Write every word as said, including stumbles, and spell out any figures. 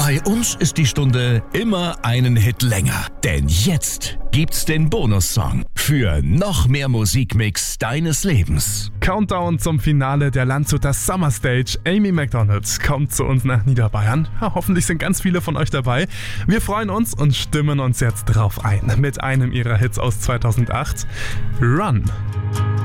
Bei uns ist die Stunde immer einen Hit länger. Denn jetzt gibt's den Bonussong für noch mehr Musikmix deines Lebens. Countdown zum Finale der Landshuter Summer Stage. Amy Macdonald kommt zu uns nach Niederbayern. Ja, hoffentlich sind ganz viele von euch dabei. Wir freuen uns und stimmen uns jetzt drauf ein mit einem ihrer Hits aus zweitausendacht. Run.